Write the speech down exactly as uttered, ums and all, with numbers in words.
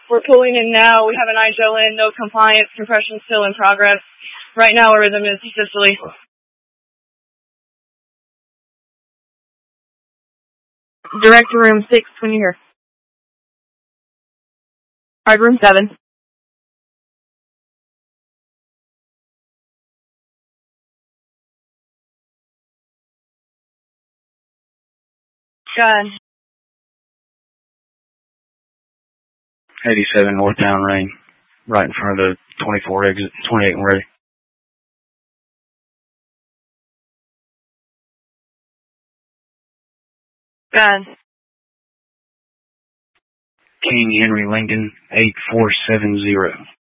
We're pulling in now. We have an I J O in, no compliance, compression still in progress. Right now, our rhythm is Sicily. Direct to room six when you're here. Hard room seven. Good. eighty-seven northbound rain, right in front of the twenty-four exit, twenty-eight and ready. Good. King Henry Lincoln, eight four seven zero.